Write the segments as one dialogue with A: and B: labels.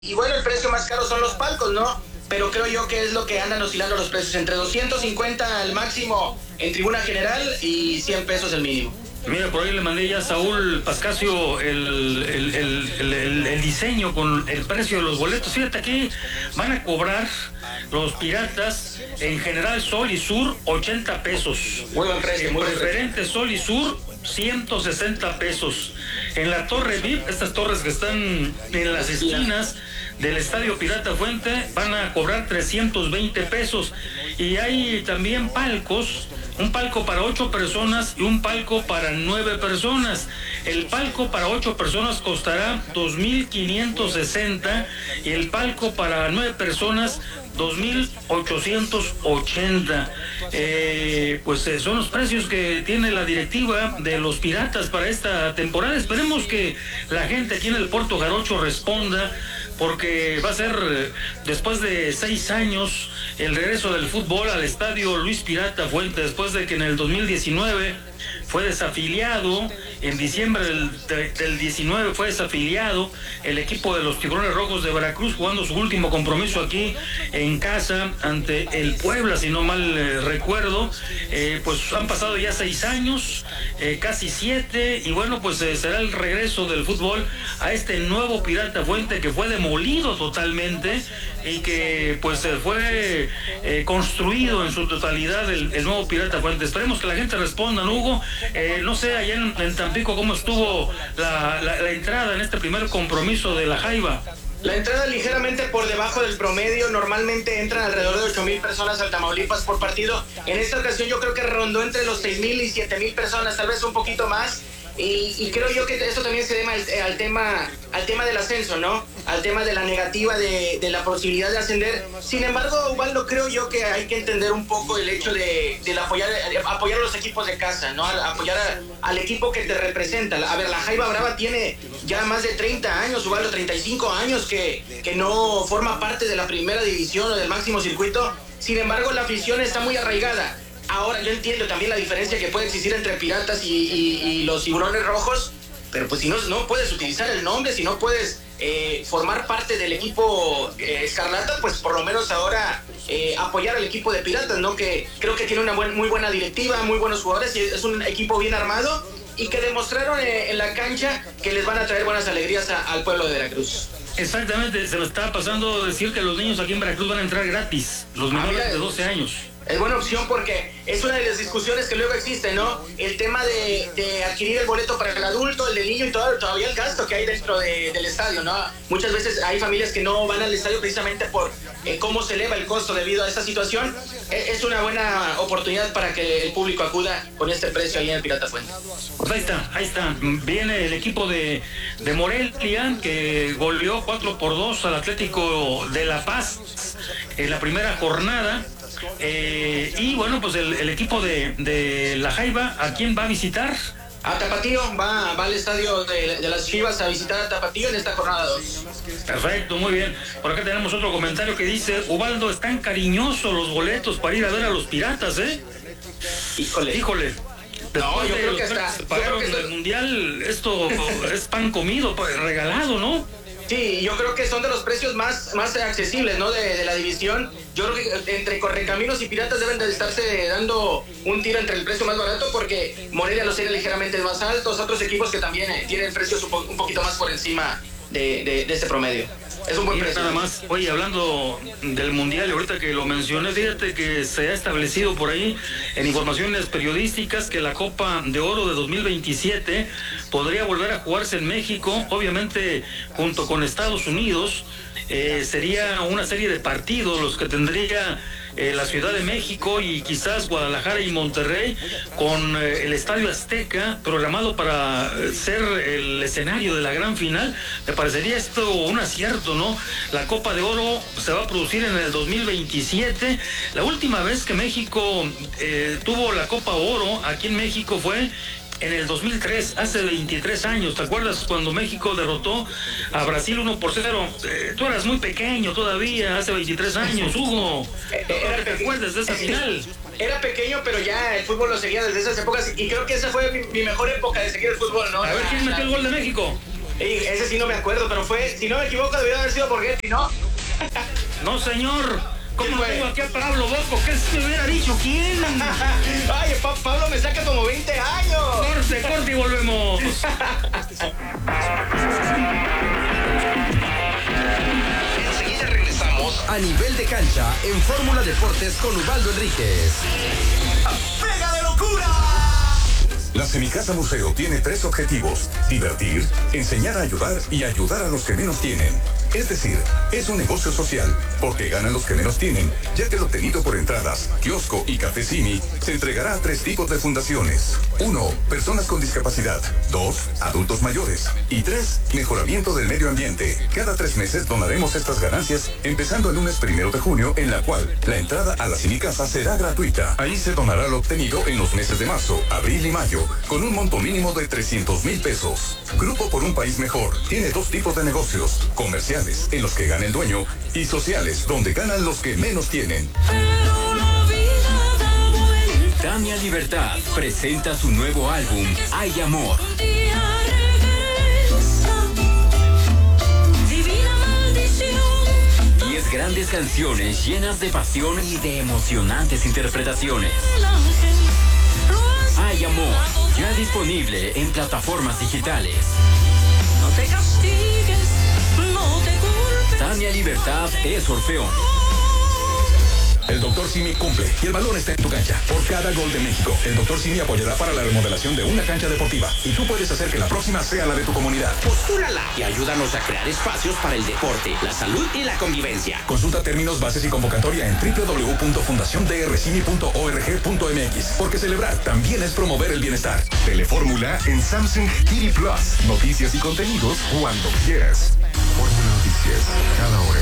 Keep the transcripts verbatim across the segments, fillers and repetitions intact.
A: Y bueno, el precio más caro son los palcos, ¿no? Pero creo yo que es lo que andan oscilando los precios, entre doscientos cincuenta al máximo en tribuna general y cien pesos el mínimo.
B: Mira, por ahí le mandé ya a Saúl Pascasio el, el, el, el, el, el diseño con el precio de los boletos. Fíjate, aquí van a cobrar los Piratas en general Sol y Sur ochenta pesos.
A: Muy buen precio.
B: En
A: muy buen
B: preferente
A: precio.
B: Sol y Sur ciento sesenta pesos. En la Torre V I P, estas torres que están en las esquinas del Estadio Pirata Fuente, van a cobrar trescientos veinte pesos. Y hay también palcos, un palco para ocho personas y un palco para nueve personas. El palco para ocho personas costará dos mil quinientos sesenta y el palco para nueve personas dos mil ochocientos ochenta. Eh, pues eh, son los precios que tiene la directiva de los Piratas para esta temporada. Esperemos que la gente aquí en el Puerto Jarocho responda, porque va a ser eh, después de seis años el regreso del fútbol al estadio Luis Pirata Fuente, después de que en el dos mil diecinueve fue desafiliado, en diciembre del, de, del diecinueve fue desafiliado el equipo de los Tiburones Rojos de Veracruz, jugando su último compromiso aquí en casa ante el Puebla, si no mal eh, recuerdo. Eh, pues han pasado ya seis años, eh, casi siete, y bueno, pues eh, será el regreso del fútbol a este nuevo Pirata Fuente, que fue demolido totalmente y que pues eh, fue eh, construido en su totalidad el, el nuevo Pirata Fuente. Esperemos que la gente responda, ¿no, Hugo? Eh, no sé, allá en, en Tampico, ¿cómo estuvo la, la, la entrada en este primer compromiso de la Jaiba?
A: La entrada ligeramente por debajo del promedio. Normalmente entran alrededor de ocho mil personas al Tamaulipas por partido. En esta ocasión yo creo que rondó entre los seis mil y siete mil personas, tal vez un poquito más. Y, y creo yo que esto también se debe al, al tema al tema del ascenso, ¿no? Al tema de la negativa de, de la posibilidad de ascender. Sin embargo, Ubaldo, creo yo que hay que entender un poco el hecho de, de apoyar, de apoyar a los equipos de casa, ¿no? Apoyar a, al equipo que te representa. A ver, la Jaiba Brava tiene ya más de treinta años, Ubaldo, treinta y cinco años que, que no forma parte de la primera división o del máximo circuito. Sin embargo, la afición está muy arraigada. Ahora, yo entiendo también la diferencia que puede existir entre Piratas y, y, y los Tiburones Rojos, pero pues si no, no puedes utilizar el nombre, si no puedes eh, formar parte del equipo eh, Escarlata, pues por lo menos ahora eh, apoyar al equipo de Piratas, ¿no? Que creo que tiene una buen, muy buena directiva, muy buenos jugadores, y es un equipo bien armado y que demostraron eh, en la cancha que les van a traer buenas alegrías a, al pueblo de Veracruz.
B: Exactamente, se me está pasando decir que los niños aquí en Veracruz van a entrar gratis, los menores ah, de doce años.
A: Es buena opción porque es una de las discusiones que luego existen, ¿no? El tema de, de adquirir el boleto para el adulto, el del niño y todo, todavía el gasto que hay dentro de, del estadio, ¿no? Muchas veces hay familias que no van al estadio precisamente por eh, cómo se eleva el costo debido a esta situación. Es una buena oportunidad para que el público acuda con este precio ahí en el Pirata Fuente.
B: Pues ahí está, ahí está. Viene el equipo de, de Morelia, que goleó cuatro por dos al Atlético de La Paz en la primera jornada. Eh, y bueno, pues el, el equipo de, de la Jaiba, ¿a quién va a visitar?
A: A Tapatío, va, va al estadio de, de las Chivas a visitar a Tapatío en esta jornada dos.
B: Perfecto, muy bien. Por acá tenemos otro comentario que dice: Ubaldo, están cariñosos los boletos para ir a ver a los Piratas, ¿eh?
A: Híjole.
B: Híjole.
A: No, yo creo que está.
B: Pagaron el mundial, esto es pan comido, regalado, ¿no?
A: Sí, yo creo que son de los precios más, más accesibles, ¿no? De, de la división. Yo creo que entre Correcaminos y Piratas deben de estarse dando un tiro entre el precio más barato, porque Morelia los tiene ligeramente más altos, otros equipos que también eh, tienen precios un, po un poquito más por encima de, de, de este promedio. Es un buen
B: Mira,
A: precio.
B: Nada más, oye, hablando del mundial, y ahorita que lo mencioné, fíjate que se ha establecido por ahí en informaciones periodísticas que la Copa de Oro de dos mil veintisiete podría volver a jugarse en México, obviamente junto con Estados Unidos. Eh, sería una serie de partidos los que tendría eh, la Ciudad de México y quizás Guadalajara y Monterrey, con eh, el Estadio Azteca programado para eh, ser el escenario de la gran final. Me parecería esto un acierto, ¿no? La Copa de Oro se va a producir en el dos mil veintisiete. La última vez que México eh, tuvo la Copa Oro aquí en México fue en el dos mil tres, hace veintitrés años. ¿Te acuerdas cuando México derrotó a Brasil uno por cero? Eh, tú eras muy pequeño todavía, hace veintitrés años, Hugo. ¿No te acuerdas de esa final?
A: Era pequeño, pero ya el fútbol lo seguía desde esas épocas y creo que esa fue mi, mi mejor época de seguir el fútbol, ¿no?
B: A ver, ¿quién metió el gol de México?
A: Ey, ese sí no me acuerdo, pero fue, si no me equivoco, debió haber sido Borghetti, ¿no?
B: No, señor. ¿Cómo
A: fue?
B: tengo aquí a Pablo Boco? ¿Qué se me hubiera dicho? ¿Quién?
A: Ay, pa Pablo me saca como veinte años.
B: Corte, corte y volvemos.
C: Enseguida regresamos a Nivel de Cancha en Fórmula Deportes con Ubaldo Enríquez.
D: ¡Pega de locura!
E: La Semicasa Museo tiene tres objetivos: divertir, enseñar a ayudar y ayudar a los que menos tienen. Es decir, es un negocio social, porque ganan los que menos tienen, ya que lo obtenido por entradas, kiosco y cafecini se entregará a tres tipos de fundaciones. Uno, personas con discapacidad. Dos, adultos mayores. Y tres, mejoramiento del medio ambiente. Cada tres meses donaremos estas ganancias, empezando el lunes primero de junio, en la cual la entrada a la Semicasa será gratuita. Ahí se donará lo obtenido en los meses de marzo, abril y mayo, con un monto mínimo de trescientos mil pesos. Grupo por un País Mejor tiene dos tipos de negocios: comerciales, en los que gana el dueño, y sociales, donde ganan los que menos tienen.
C: Tania Libertad presenta su nuevo álbum, Hay Amor. Diez grandes canciones llenas de pasión y de emocionantes interpretaciones. Hay Amor, ya disponible en plataformas digitales.
F: No te castigues, no te culpes.
C: Tania Libertad es Orfeón.
E: El doctor Simi cumple y el balón está en tu cancha. Por cada gol de México, el doctor Simi apoyará para la remodelación de una cancha deportiva. Y tú puedes hacer que la próxima sea la de tu comunidad.
G: Postúlala y ayúdanos a crear espacios para el deporte, la salud y la convivencia.
E: Consulta términos, bases y convocatoria en doble u doble u doble u punto fundación d r cimi punto org punto m x. Porque celebrar también es promover el bienestar. Telefórmula en Samsung T V Plus. Noticias y contenidos cuando quieras. Fórmula Noticias, cada hora.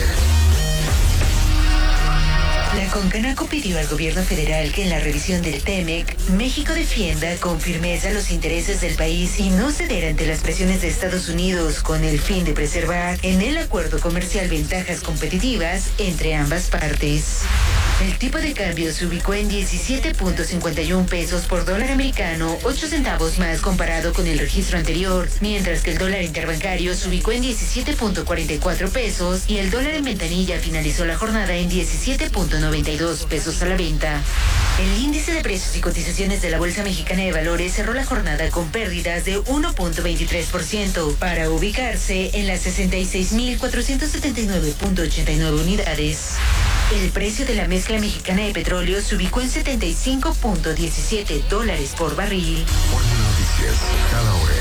H: La Concanaco pidió al gobierno federal que en la revisión del T M E C, México defienda con firmeza los intereses del país y no ceder ante las presiones de Estados Unidos con el fin de preservar en el acuerdo comercial ventajas competitivas entre ambas partes. El tipo de cambio se ubicó en diecisiete punto cincuenta y uno pesos por dólar americano, ocho centavos más comparado con el registro anterior, mientras que el dólar interbancario se ubicó en diecisiete punto cuarenta y cuatro pesos y el dólar en ventanilla finalizó la jornada en diecisiete punto noventa y dos pesos a la venta. El índice de precios y cotizaciones de la Bolsa Mexicana de Valores cerró la jornada con pérdidas de uno punto veintitrés por ciento para ubicarse en las sesenta y seis mil cuatrocientos setenta y nueve punto ochenta y nueve unidades. El precio de la mezcla mexicana de petróleo se ubicó en setenta y cinco punto diecisiete dólares por barril.
E: Fórmula Noticias, cada hora.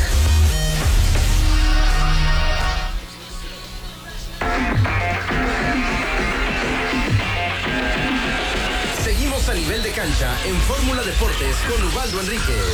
C: Seguimos a Nivel de Cancha en Fórmula Deportes con Ubaldo Enríquez.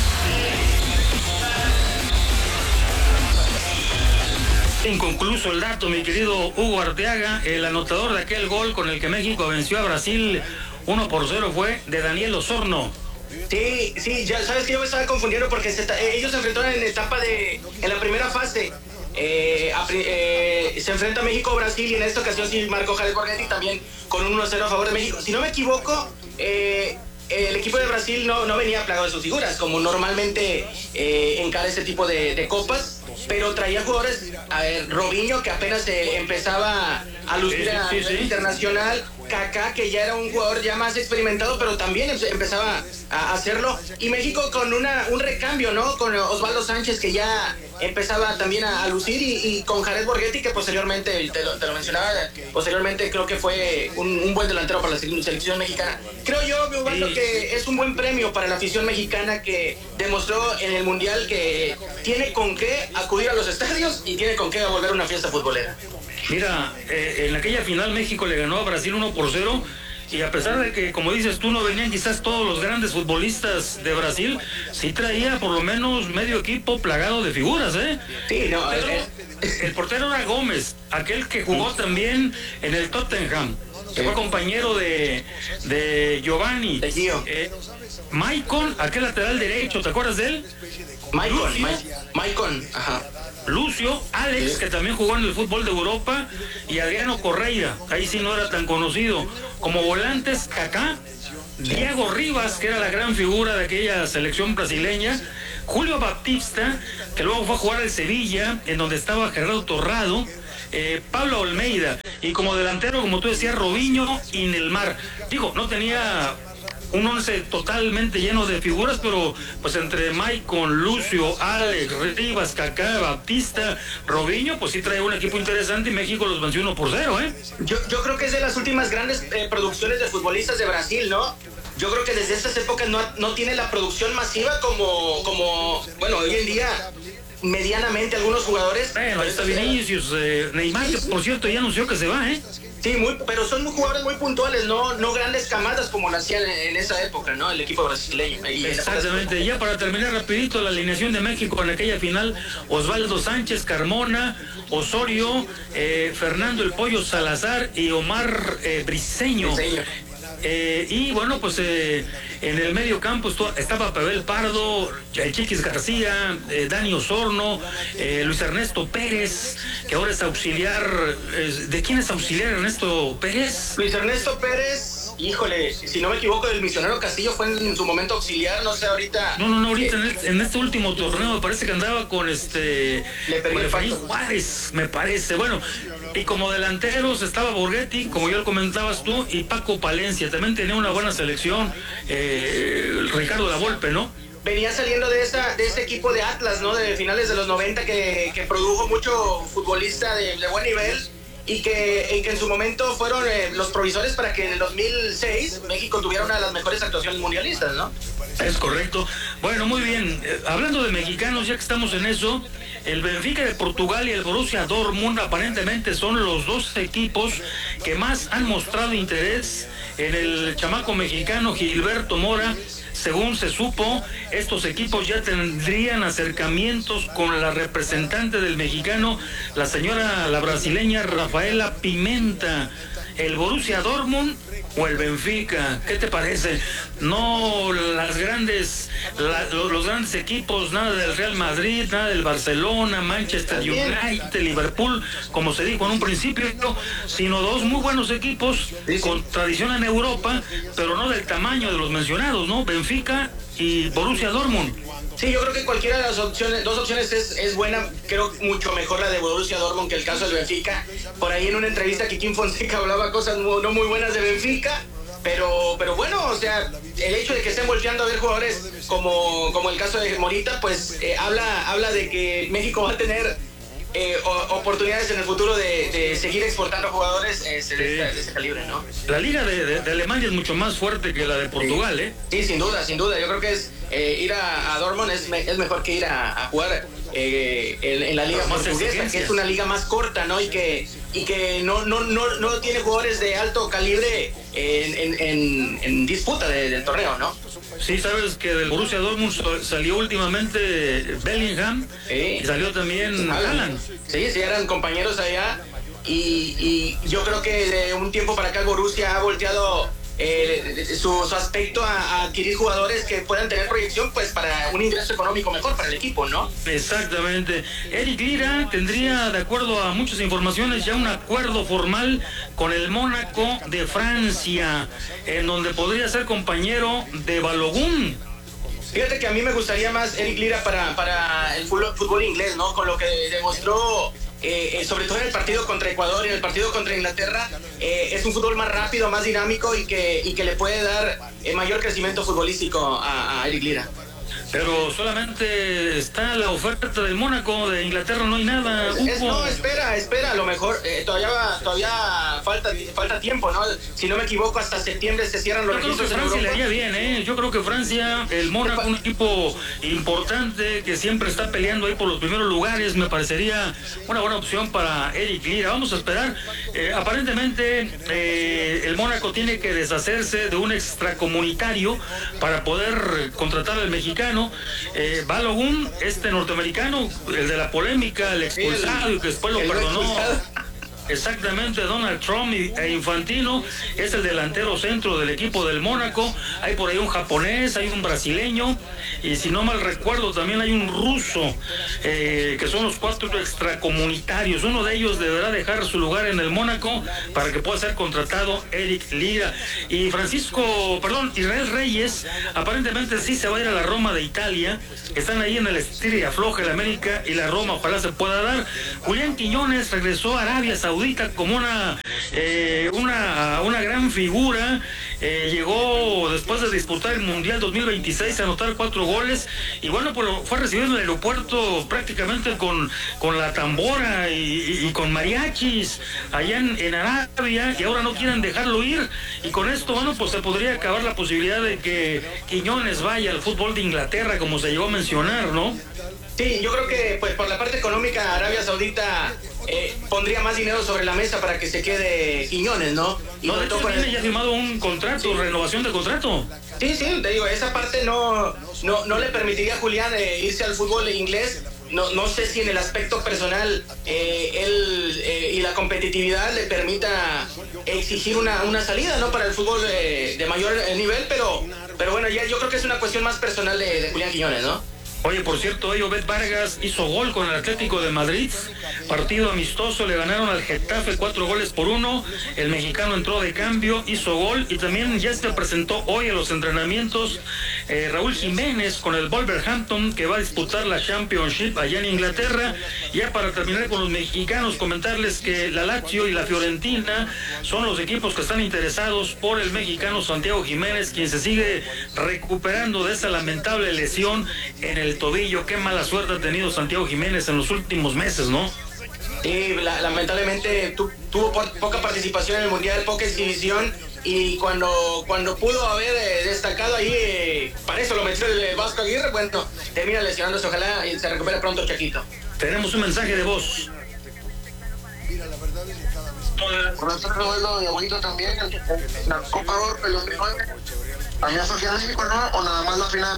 B: Inconcluso el dato, mi querido Hugo Arteaga. El anotador de aquel gol con el que México venció a Brasil uno por cero fue de Daniel Osorno.
A: Sí, sí, ya sabes que yo me estaba confundiendo porque se, ellos se enfrentaron en etapa de, en la primera fase. Eh, a, eh, se enfrenta México-Brasil y en esta ocasión sí marcó Jared Borghetti también con un uno cero a favor de México. Si no me equivoco, eh, el equipo de Brasil no, no venía plagado de sus figuras, como normalmente eh, encara este tipo de, de copas, pero traía jugadores, a ver, Robinho, que apenas eh, empezaba a lucir a
B: sí, sí,
A: nivel
B: sí.
A: internacional, Kaká, que ya era un jugador ya más experimentado, pero también empezaba a hacerlo, y México con una un recambio, ¿no? Con Osvaldo Sánchez, que ya empezaba también a, a lucir, y, y con Jared Borghetti, que posteriormente, te lo, te lo mencionaba, posteriormente creo que fue un, un buen delantero para la selección mexicana. Creo yo, Osvaldo,
B: Sí.
A: que es un buen premio para la afición mexicana, que demostró en el Mundial que tiene con qué acudir a los estadios y tiene con qué volver una fiesta futbolera.
B: Mira, eh, en aquella final México le ganó a Brasil uno por cero y a pesar de que, como dices tú, no venían quizás todos los grandes futbolistas de Brasil, sí traía por lo menos medio equipo plagado de figuras, ¿eh?
A: Sí, no,
B: Pero
A: eh,
B: el portero era Gómez, aquel que jugó también en el Tottenham, que fue compañero de, de Giovanni.
A: De Gio.
B: Eh, Maicon, aquel lateral derecho, ¿te acuerdas de él?
A: Maicon,
B: Lucio.
A: Maicon, ajá.
B: Lucio, Alex, que también jugó en el fútbol de Europa, y Adriano Correia, ahí sí no era tan conocido. Como volantes, Kaká, Diego Rivas, que era la gran figura de aquella selección brasileña, Julio Baptista, que luego fue a jugar al Sevilla, en donde estaba Gerardo Torrado, eh, Pablo Almeida, y como delantero, como tú decías, Robinho y Nelmar. Digo, no tenía un once totalmente lleno de figuras, pero pues entre Maicon, Lucio, Alex, Rivas, Kaká, Baptista, Robinho, pues sí trae un equipo interesante y México los venció uno por cero, ¿eh?
A: Yo, yo creo que es de las últimas grandes eh, producciones de futbolistas de Brasil, ¿no? Yo creo que desde estas épocas no, no tiene la producción masiva como, como, bueno, hoy en día medianamente algunos jugadores.
B: Bueno, ahí está Vinicius, eh, Neymar, que por cierto ya anunció que se va, ¿eh?
A: Sí, muy, pero son jugadores muy puntuales, no, no grandes camadas como lo hacían en, en esa época, ¿no? El equipo brasileño. Y
B: exactamente, ya para terminar rapidito la alineación de México en aquella final: Osvaldo Sánchez, Carmona, Osorio, eh, Fernando el Pollo Salazar y Omar eh, Briseño. Briseño. Eh, y bueno, pues eh, en el medio campo estuvo, estaba Pavel Pardo, el Chiquis García, eh, Dani Osorno, eh, Luis Ernesto Pérez, que ahora es auxiliar. Eh, ¿De quién es auxiliar Ernesto Pérez?
A: Luis Ernesto Pérez, híjole, si no me equivoco, del Misionero Castillo fue en, en su momento auxiliar, no sé ahorita.
B: No, no, no, ahorita eh, en, el, en este último torneo me parece que andaba con este.
A: Le
B: con Efraín Juárez, me parece. Bueno, y como delanteros estaba Borghetti, como ya lo comentabas tú, y Paco Palencia. También tenía una buena selección, eh, Ricardo Lavolpe, ¿no?
A: Venía saliendo de esa de ese equipo de Atlas, ¿no? De finales de los noventa, que, que produjo mucho futbolista de, de buen nivel y que, y que en su momento fueron eh, los provisores para que en el dos mil seis México tuviera una de las mejores actuaciones mundialistas, ¿no?
B: Es correcto. Bueno, muy bien. Eh, hablando de mexicanos, ya que estamos en eso, el Benfica de Portugal y el Borussia Dortmund aparentemente son los dos equipos que más han mostrado interés en el chamaco mexicano Gilberto Mora. Según se supo, estos equipos ya tendrían acercamientos con la representante del mexicano, la señora, la brasileña Rafaela Pimenta. El Borussia Dortmund o el Benfica, ¿qué te parece? No las grandes, la, los, los grandes equipos, nada del Real Madrid, nada del Barcelona, Manchester United, Liverpool, como se dijo en un principio, sino dos muy buenos equipos con tradición en Europa, pero no del tamaño de los mencionados, ¿no? Benfica y Borussia Dortmund.
A: Sí, yo creo que cualquiera de las opciones, dos opciones es, es buena. Creo mucho mejor la de Borussia Dortmund que el caso del Benfica. Por ahí en una entrevista Kikín Fonseca hablaba cosas muy, no muy buenas de Benfica, pero, pero bueno, o sea, el hecho de que estén volteando a ver jugadores como, como el caso de Morita, pues eh, habla, habla de que México va a tener eh, o, oportunidades en el futuro de, de seguir exportando jugadores eh, de, sí. de, de ese calibre, ¿no?
B: La liga de, de, de Alemania es mucho más fuerte que la de Portugal,
A: sí.
B: ¿eh?
A: Sí, sin duda, sin duda. Yo creo que es eh, ir a, a Dortmund es, me, es mejor que ir a, a jugar eh, en, en la liga portuguesa, que es una liga más corta, ¿no? Y que y que no no no no tiene jugadores de alto calibre en, en, en, en disputa de, del torneo, ¿no?
B: Sí, sabes que del Borussia Dortmund salió últimamente Bellingham, sí. Y salió también Haaland.
A: Sí, sí, eran compañeros allá y, y yo creo que de un tiempo para acá el Borussia ha volteado eh, su, su aspecto a, a adquirir jugadores que puedan tener proyección, pues para un ingreso económico mejor para el equipo, ¿no?
B: Exactamente. Eric Lira tendría, de acuerdo a muchas informaciones, ya un acuerdo formal con el Mónaco de Francia, en donde podría ser compañero de Balogun.
A: Fíjate que a mí me gustaría más Eric Lira para, para el fútbol, fútbol inglés, ¿no? Con lo que demostró, eh, sobre todo en el partido contra Ecuador y en el partido contra Inglaterra, eh, es un fútbol más rápido, más dinámico y que, y que le puede dar eh, mayor crecimiento futbolístico a, a Eric Lira.
B: Pero solamente está la oferta del Mónaco, de Inglaterra no hay nada.
A: Es, no, espera, espera, a lo mejor eh, todavía todavía falta falta tiempo, ¿no? Si no me equivoco, hasta septiembre se cierran los
B: Yo
A: registros
B: creo que
A: en
B: Francia
A: Europa.
B: le haría bien, ¿eh? Yo creo que Francia, el Mónaco, un equipo importante que siempre está peleando ahí por los primeros lugares, me parecería una buena opción para Eric Lira. Vamos a esperar. Eh, aparentemente, eh, el Mónaco tiene que deshacerse de un extracomunitario para poder contratar al mexicano. Eh, Balogun, este norteamericano, el de la polémica, el expulsado, el, y que después lo perdonó. exactamente, Donald Trump e Infantino, es el delantero centro del equipo del Mónaco. Hay por ahí un japonés, hay un brasileño, y si no mal recuerdo también hay un ruso, eh, que son los cuatro extracomunitarios. Uno de ellos deberá dejar su lugar en el Mónaco para que pueda ser contratado Eric Lira. Y Francisco, perdón, Israel Reyes, aparentemente sí se va a ir a la Roma de Italia. Están ahí en el estira y afloja el América y la Roma, ojalá se pueda dar. Julián Quiñones regresó a Arabia Saudita como una, eh, una, una gran figura. Eh, llegó después de disputar el Mundial dos mil veintiséis a anotar cuatro goles y bueno, pues fue recibido en el aeropuerto prácticamente con, con la tambora y, y, y con mariachis allá en, en Arabia, y ahora no quieren dejarlo ir, y con esto, bueno, pues se podría acabar la posibilidad de que Quiñones vaya al fútbol de Inglaterra, como se llegó a mencionar, ¿no?
A: Sí, yo creo que pues por la parte económica Arabia Saudita eh, pondría más dinero sobre la mesa para que se quede Quiñones, ¿no? Y
B: no, de hecho tiene ya firmado un contrato, sí. Renovación de contrato.
A: Sí, sí, te digo, esa parte no, no, no le permitiría a Julián eh, irse al fútbol inglés. No, no sé si en el aspecto personal eh, él eh, y la competitividad le permita exigir una, una salida, ¿no? Para el fútbol eh, de mayor nivel, pero, pero bueno, ya yo creo que es una cuestión más personal de, de Julián Quiñones, ¿no?
B: Oye, por cierto, hoy Obed Vargas hizo gol con el Atlético de Madrid, partido amistoso, le ganaron al Getafe cuatro goles por uno, el mexicano entró de cambio, hizo gol, y también ya se presentó hoy a los entrenamientos eh, Raúl Jiménez con el Wolverhampton, que va a disputar la Championship allá en Inglaterra. Ya para terminar con los mexicanos, comentarles que la Lazio y la Fiorentina son los equipos que están interesados por el mexicano Santiago Jiménez, quien se sigue recuperando de esa lamentable lesión en el tobillo. Qué mala suerte ha tenido Santiago Jiménez en los últimos meses, ¿no?
A: Sí, la, lamentablemente tu, tuvo por, poca participación en el Mundial, poca exhibición, y cuando cuando pudo haber eh, destacado ahí, eh, para eso lo metió el Vasco Aguirre, bueno, termina lesionándose, ojalá y se recupere pronto Chaquito.
B: Tenemos un mensaje de voz.
I: Mira, la verdad es que cada vez... Por eso lo de abuelito también, la Copa Oro del dos mil nueve, ¿había Social México, no? ¿O nada más la final?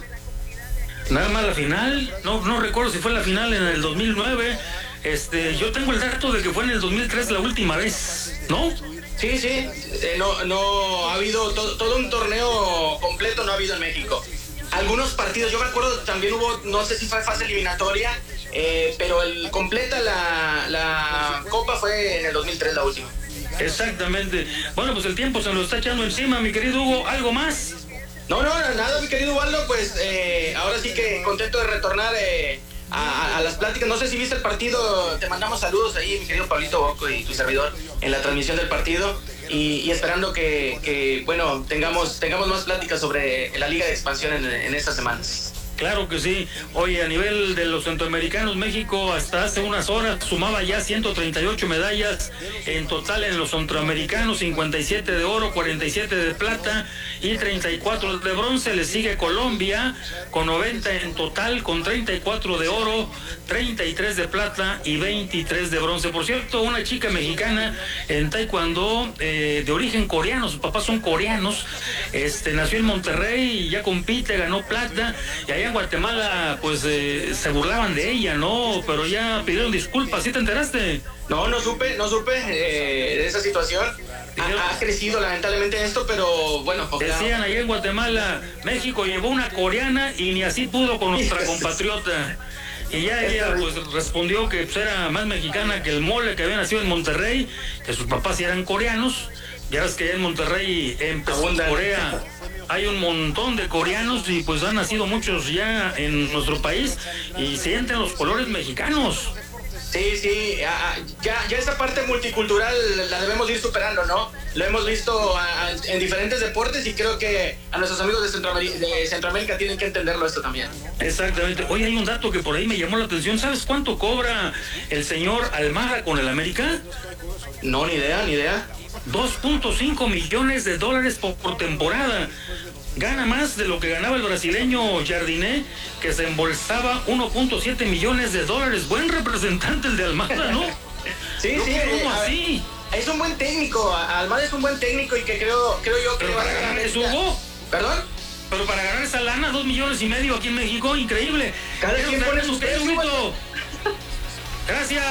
B: Nada más la final, no no recuerdo si fue la final en el dos mil nueve. Este, yo tengo el dato de que fue en el dos mil tres la última vez, ¿no?
A: Sí, sí, eh, no, no ha habido to, todo un torneo completo, no ha habido en México. Algunos partidos, yo me acuerdo, también hubo, no sé si fue fase eliminatoria, eh, pero el completa la, la Copa fue en el dos mil tres la última.
B: Exactamente. Bueno, pues el tiempo se nos está echando encima, mi querido Hugo, ¿algo más?
A: No, no, nada, mi querido Waldo, pues eh, ahora sí que contento de retornar eh, a, a las pláticas. No sé si viste el partido, te mandamos saludos ahí, mi querido Pablito Boco y tu servidor, en la transmisión del partido, y, y esperando que, que, bueno, tengamos tengamos más pláticas sobre la Liga de Expansión en, en estas semanas.
B: Claro que sí. Oye, a nivel de los centroamericanos, México hasta hace unas horas sumaba ya ciento treinta y ocho medallas en total en los centroamericanos, cincuenta y siete de oro, cuarenta y siete de plata y treinta y cuatro de bronce. Le sigue Colombia con noventa en total, con treinta y cuatro de oro, treinta y tres de plata y veintitrés de bronce. Por cierto, una chica mexicana en taekwondo eh, de origen coreano, sus papás son coreanos, este, nació en Monterrey y ya compite, ganó plata, y allá en Guatemala pues eh, se burlaban de ella, ¿no? Pero ya pidieron disculpas, ¿sí te enteraste?
A: No, no supe, no supe eh, de esa situación. Ha, ha crecido lamentablemente esto, pero bueno, ojalá.
B: Decían allá en Guatemala, México llevó una coreana y ni así pudo con nuestra compatriota. Y ya ella pues respondió que pues, era más mexicana que el mole, que había nacido en Monterrey, que sus papás eran coreanos. Ya ves que allá en Monterrey, en Corea, hay un montón de coreanos y pues han nacido muchos ya en nuestro país y sienten los colores mexicanos.
A: Sí, sí, ya, ya esa parte multicultural la debemos ir superando, ¿no? Lo hemos visto a, a, en diferentes deportes, y creo que a nuestros amigos de Centroamérica, de Centroamérica tienen que entenderlo esto también.
B: Exactamente. Oye, hay un dato que por ahí me llamó la atención. ¿Sabes cuánto cobra el señor Almada con el América?
A: No, ni idea, ni idea.
B: dos punto cinco millones de dólares por, por temporada. Gana más de lo que ganaba el brasileño Jardiné, que se embolsaba uno punto siete millones de dólares. Buen representante el de Almada, ¿no?
A: Sí,
B: no,
A: sí.
B: ¿cómo así?
A: Es un buen técnico. Almada es un buen técnico y que creo, creo yo que...
B: Pero para ganar eso, Hugo.
A: ¿Perdón?
B: Pero para ganar esa lana, dos millones y medio aquí en México, increíble.
A: Cada quien pone sus
B: Gracias.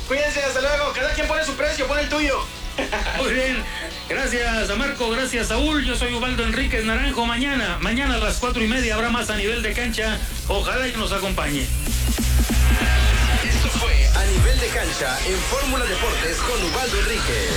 A: Cuídense, hasta luego. Cada quien pone su precio, pone el tuyo.
B: Muy bien, gracias a Marco, gracias a Saúl. Yo soy Ubaldo Enríquez Naranjo. Mañana, mañana a las cuatro y media habrá más a nivel de cancha. Ojalá que nos acompañe.
C: Esto fue A Nivel de Cancha en Fórmula Deportes con Ubaldo Enríquez.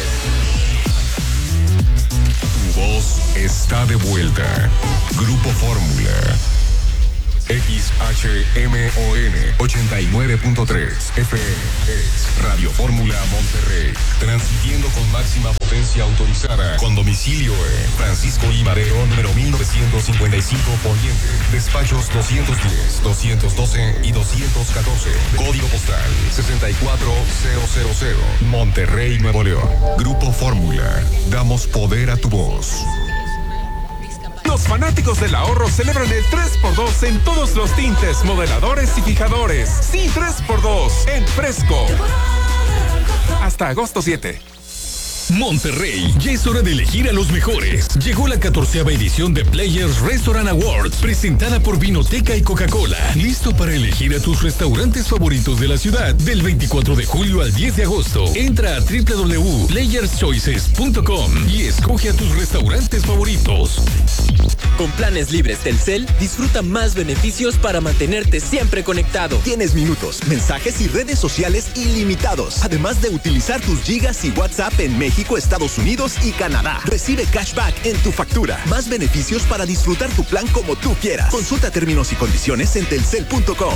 J: Tu voz está de vuelta. Grupo Fórmula. X H M O N ochenta y nueve punto tres F M es Radio Fórmula Monterrey, transmitiendo con máxima potencia autorizada, con domicilio en Francisco I. Madero, número mil novecientos cincuenta y cinco Poniente, despachos doscientos diez, doscientos doce y doscientos catorce, código postal sesenta y cuatro mil, Monterrey, Nuevo León. Grupo Fórmula, damos poder a tu voz.
K: Los fanáticos del ahorro celebran el tres por dos en todos los tintes, modeladores y fijadores. Sí, tres por dos en Fresco. Hasta agosto siete.
L: Monterrey, ya es hora de elegir a los mejores. Llegó la catorceava edición de Players Restaurant Awards, presentada por Vinoteca y Coca-Cola. Listo para elegir a tus restaurantes favoritos de la ciudad del veinticuatro de julio al diez de agosto. Entra a doble u doble u doble u punto players choices punto com y escoge a tus restaurantes favoritos.
M: Con planes libres Telcel, disfruta más beneficios para mantenerte siempre conectado.
N: Tienes minutos, mensajes y redes sociales ilimitados, además de utilizar tus gigas y WhatsApp en México, Estados Unidos y Canadá. Recibe cashback en tu factura. Más beneficios para disfrutar tu plan como tú quieras. Consulta términos y condiciones en telcel punto com.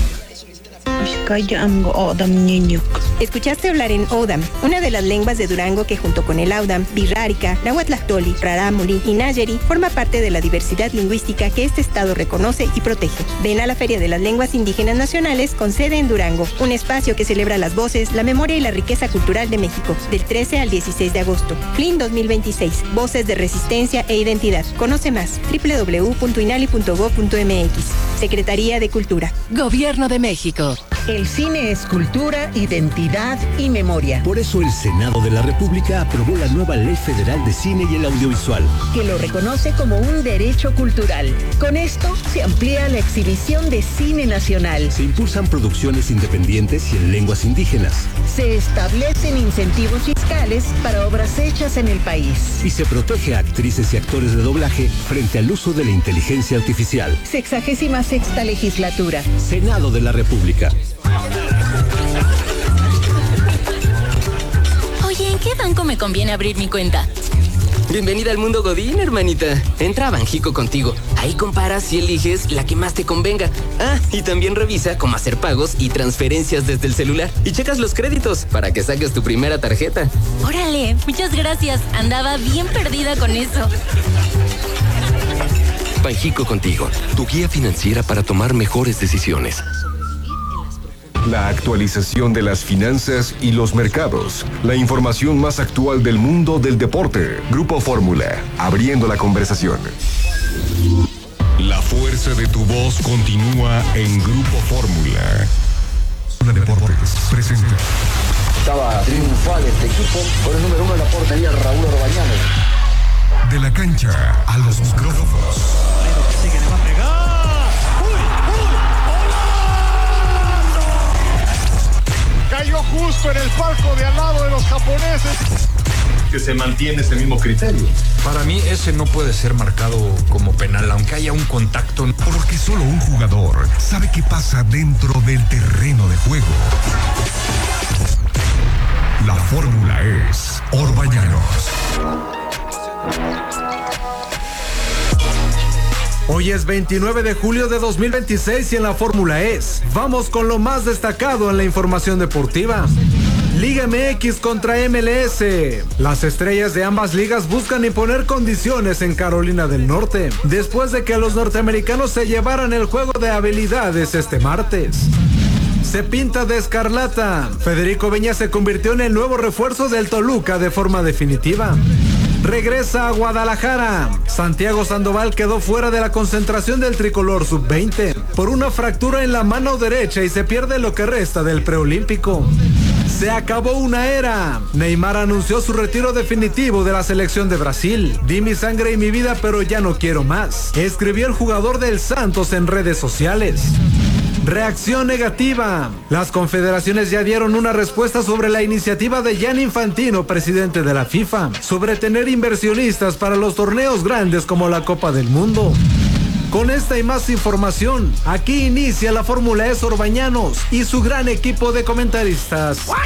O: Escuchaste hablar en Odam, una de las lenguas de Durango que junto con el Audam, Birrárica, Nahuatlactoli, Rarámuri y Nayeri forma parte de la diversidad lingüística que este estado reconoce y protege. Ven a la Feria de las Lenguas Indígenas Nacionales con sede en Durango, un espacio que celebra las voces, la memoria y la riqueza cultural de México, del trece al dieciséis de agosto. F L I N dos mil veintiséis, Voces de Resistencia e Identidad. Conoce más, doble u doble u doble u punto inali punto gob punto eme equis. Secretaría de Cultura.
P: Gobierno de México.
Q: El cine es cultura, identidad y memoria.
R: Por eso el Senado de la República aprobó la nueva Ley Federal de Cine y el Audiovisual,
Q: que lo reconoce como un derecho cultural. Con esto se amplía la exhibición de cine nacional.
R: Se impulsan producciones independientes y en lenguas indígenas.
Q: Se establecen incentivos fiscales para obras hechas en el país.
R: Y se protege a actrices y actores de doblaje frente al uso de la inteligencia artificial.
Q: Sexagésima sexta legislatura.
R: Senado de la República.
P: Oye, ¿en qué banco me conviene abrir mi cuenta?
M: Bienvenida al mundo Godín, hermanita. Entra a Banjico Contigo. Ahí comparas y eliges la que más te convenga. Ah, y también revisa cómo hacer pagos y transferencias desde el celular. Y checas los créditos para que saques tu primera tarjeta.
P: Órale, muchas gracias. Andaba bien perdida con eso.
S: Banjico Contigo, tu guía financiera para tomar mejores decisiones.
J: La actualización de las finanzas y los mercados. La información más actual del mundo del deporte. Grupo Fórmula, abriendo la conversación.
L: La fuerza de tu voz continúa en Grupo Fórmula.
J: La Deportes presenta.
T: Estaba triunfal este equipo con el número uno en la portería, Raúl Orbañanos.
J: De la cancha a los micrófonos.
D: Sigue, le va a pegar. Cayó justo en el palco de al lado de los japoneses.
U: Que se mantiene ese mismo criterio.
V: Para mí ese no puede ser marcado como penal, aunque haya un contacto.
J: Porque solo un jugador sabe qué pasa dentro del terreno de juego. La fórmula es Orbañanos.
W: Hoy es veintinueve de julio de dos mil veintiséis y en la Fórmula es. Vamos con lo más destacado en la información deportiva. Liga M X contra M L S. Las estrellas de ambas ligas buscan imponer condiciones en Carolina del Norte, después de que los norteamericanos se llevaran el juego de habilidades este martes. Se pinta de escarlata. Federico Viñas se convirtió en el nuevo refuerzo del Toluca de forma definitiva. Regresa a Guadalajara. Santiago Sandoval quedó fuera de la concentración del tricolor sub veinte por una fractura en la mano derecha y se pierde lo que resta del preolímpico. Se acabó una era. Neymar anunció su retiro definitivo de la selección de Brasil. Di mi sangre y mi vida, pero ya no quiero más, escribió el jugador del Santos en redes sociales. Reacción negativa. Las confederaciones ya dieron una respuesta sobre la iniciativa de Gianni Infantino, presidente de la FIFA, sobre tener inversionistas para los torneos grandes como la Copa del Mundo. Con esta y más información, aquí inicia la Fórmula E Orbañanos y su gran equipo de comentaristas.